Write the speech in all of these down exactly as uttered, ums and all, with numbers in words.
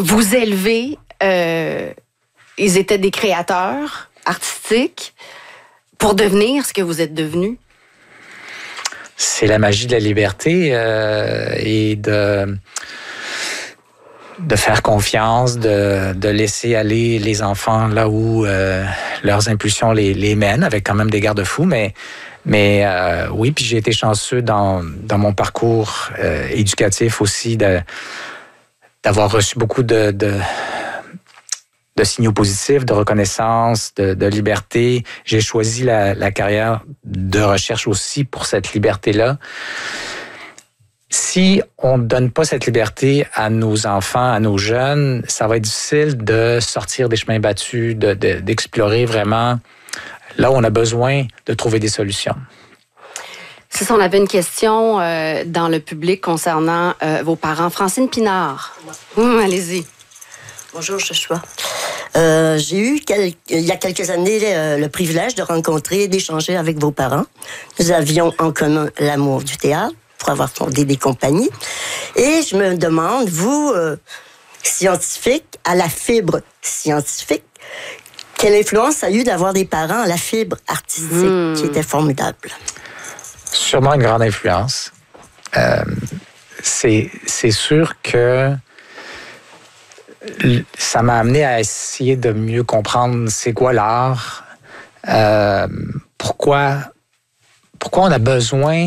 vous élevez, euh, ils étaient des créateurs artistiques pour devenir ce que vous êtes devenus? C'est la magie de la liberté euh, et de, de faire confiance, de, de laisser aller les enfants là où euh, leurs impulsions les, les mènent, avec quand même des garde-fous, mais Mais euh, oui, puis j'ai été chanceux dans, dans mon parcours euh, éducatif aussi de, d'avoir reçu beaucoup de, de, de signaux positifs, de reconnaissance, de, de liberté. J'ai choisi la, la carrière de recherche aussi pour cette liberté-là. Si on ne donne pas cette liberté à nos enfants, à nos jeunes, ça va être difficile de sortir des chemins battus, de, de, d'explorer vraiment là où on a besoin de trouver des solutions. Si on avait une question euh, dans le public concernant euh, vos parents. Francine Pinard. Hum, allez-y. Bonjour, Joshua. Euh, j'ai eu, quel... il y a quelques années, le, le privilège de rencontrer et d'échanger avec vos parents. Nous avions en commun l'amour du théâtre pour avoir fondé des compagnies. Et je me demande, vous, euh, scientifique, à la fibre scientifique, quelle influence ça a eu d'avoir des parents à la fibre artistique mmh. qui était formidable? Sûrement une grande influence. Euh, c'est, c'est sûr que ça m'a amené à essayer de mieux comprendre c'est quoi l'art, euh, pourquoi, pourquoi on a besoin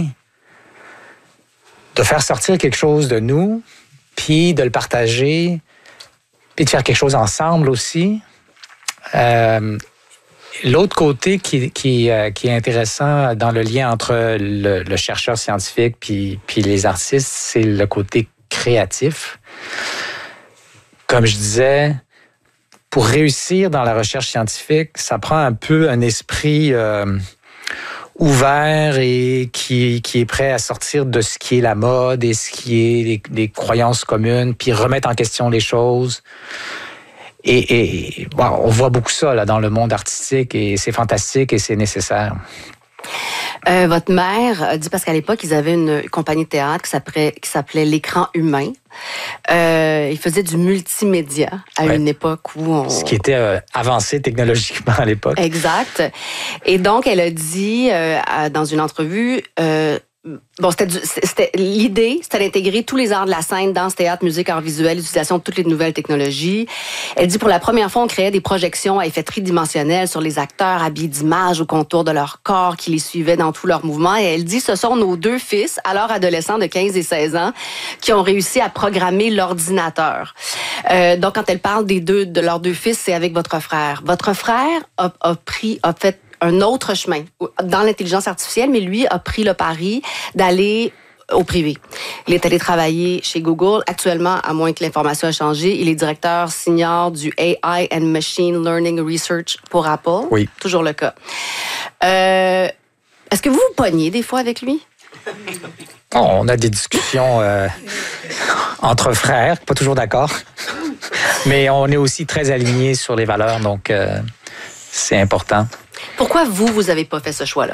de faire sortir quelque chose de nous, puis de le partager, puis de faire quelque chose ensemble aussi. Euh, l'autre côté qui, qui, euh, qui est intéressant dans le lien entre le, le chercheur scientifique puis, puis les artistes, c'est le côté créatif. Comme je disais, pour réussir dans la recherche scientifique, ça prend un peu un esprit euh, ouvert et qui, qui est prêt à sortir de ce qui est la mode et ce qui est les, les croyances communes, puis remettre en question les choses. Et, et bon, on voit beaucoup ça là, dans le monde artistique et c'est fantastique et c'est nécessaire. Euh, votre mère a dit, parce qu'à l'époque, ils avaient une compagnie de théâtre qui s'appelait, qui s'appelait L'Écran Humain. Euh, ils faisaient du multimédia à ouais. une époque où on... Ce qui était euh, avancé technologiquement à l'époque. Exact. Et donc, elle a dit euh, dans une entrevue... Euh, Bon, c'était, du, c'était l'idée, c'était d'intégrer tous les arts de la scène, danse, théâtre, musique, art visuel, l'utilisation de toutes les nouvelles technologies. Elle dit, pour la première fois, on créait des projections à effet tridimensionnel sur les acteurs habillés d'images au contour de leur corps qui les suivaient dans tous leurs mouvements. Et elle dit, ce sont nos deux fils, alors adolescents de quinze et seize ans, qui ont réussi à programmer l'ordinateur. Euh, donc, quand elle parle des deux, de leurs deux fils, c'est avec votre frère. Votre frère a, a pris, a fait un autre chemin dans l'intelligence artificielle, mais lui a pris le pari d'aller au privé. Il est allé travailler chez Google. Actuellement, à moins que l'information ait changé, il est directeur senior du A I and Machine Learning Research pour Apple. Oui. Toujours le cas. Euh, est-ce que vous vous pognez des fois avec lui? Oh, on a des discussions euh, entre frères, pas toujours d'accord. Mais on est aussi très alignés sur les valeurs, donc euh, c'est important. Pourquoi vous, vous n'avez pas fait ce choix-là?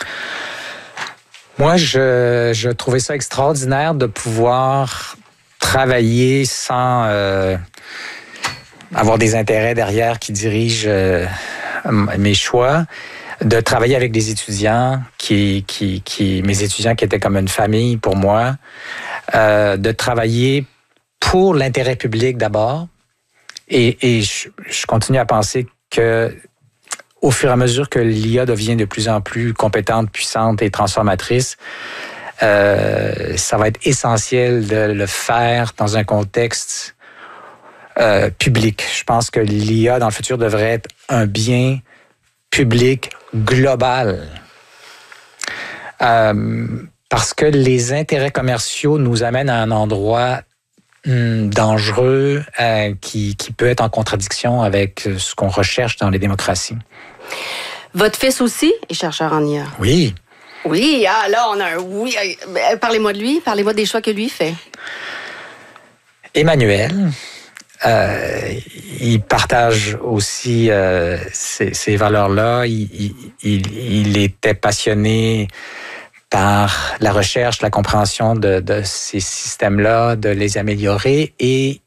Moi, je, je trouvais ça extraordinaire de pouvoir travailler sans euh, avoir des intérêts derrière qui dirigent euh, mes choix, de travailler avec des étudiants, qui, qui, qui, mes étudiants qui étaient comme une famille pour moi, euh, de travailler pour l'intérêt public d'abord. Et, et je, je continue à penser que au fur et à mesure que l'I A devient de plus en plus compétente, puissante et transformatrice, euh, ça va être essentiel de le faire dans un contexte euh, public. Je pense que l'I A, dans le futur, devrait être un bien public global. Euh, parce que les intérêts commerciaux nous amènent à un endroit hum, dangereux euh, qui, qui peut être en contradiction avec ce qu'on recherche dans les démocraties. Votre fils aussi est chercheur en I A. Oui. Oui, ah là, on a un oui. Parlez-moi de lui, parlez-moi des choix que lui fait. Emmanuel, euh, il partage aussi euh, ces, ces valeurs-là. Il, il, il, il était passionné par la recherche, la compréhension de, de ces systèmes-là, de les améliorer, et